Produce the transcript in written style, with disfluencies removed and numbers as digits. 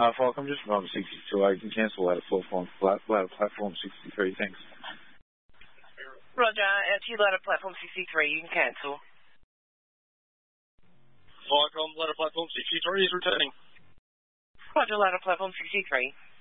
Falk, I'm just from 62. I can cancel ladder platform 63. Thanks. Roger, ladder platform 63, you can cancel. Falcom, ladder platform 63 is returning. Roger, ladder platform 63.